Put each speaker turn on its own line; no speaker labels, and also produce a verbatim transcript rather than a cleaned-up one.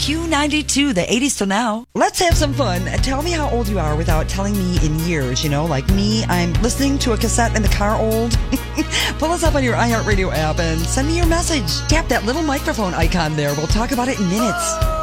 Q ninety-two, the eighties to now. Let's have some fun. Tell me how old you are without telling me in years. You know, like me, I'm listening to a cassette in the car old. Pull us up on your iHeartRadio app and send me your message. Tap that little microphone icon there. We'll talk about it in minutes.